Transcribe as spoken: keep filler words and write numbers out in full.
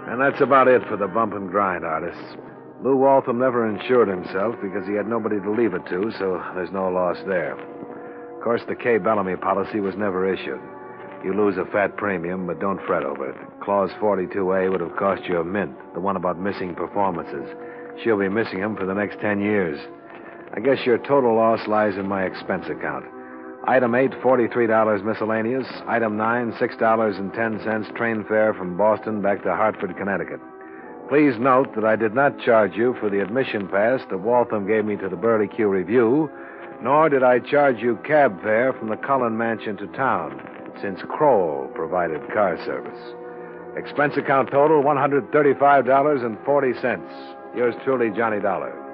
And that's about it for the bump and grind artists. Lou Waltham never insured himself because he had nobody to leave it to, so there's no loss there. Of course, the Kay Bellamy policy was never issued. You lose a fat premium, but don't fret over it. Clause forty-two A would have cost you a mint, the one about missing performances. She'll be missing them for the next ten years. I guess your total loss lies in my expense account. Item eight, forty-three dollars miscellaneous. Item nine, six dollars and ten cents train fare from Boston back to Hartford, Connecticut. Please note that I did not charge you for the admission pass that Waltham gave me to the Burley Q Review, nor did I charge you cab fare from the Cullen Mansion to town, since Kroll provided car service. Expense account total, one hundred thirty-five dollars and forty cents. Yours truly, Johnny Dollar.